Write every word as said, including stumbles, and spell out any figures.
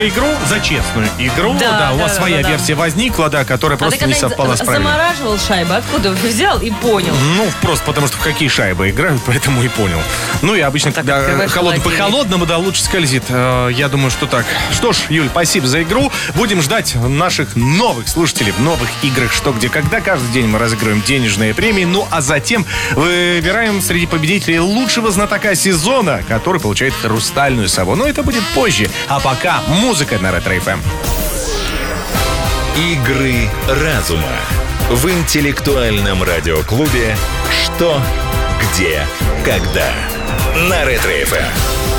игру, за честную игру. Да, да, у вас да, своя да, версия да. возникла, да, которая а просто не совпала с правилами. Замораживал шайбы, откуда взял и понял? Ну, просто потому что в какие шайбы играют, поэтому и понял. Ну, и обычно, так, когда холод... по холодному, да, лучше скользит. Я думаю, что так. Что ж, Юль, спасибо за игру. Будем ждать наших новых слушателей в новых играх «Что, где, когда». Каждый день мы разыгрываем денежные премии. Ну, а затем выбираем среди победителей лучшего знатока сезона, который получает хрустальную сову. Но это будет позже. А пока музыка на Ретро эф эм. Игры разума в интеллектуальном радиоклубе «Что, где, когда» на Ретро эф эм.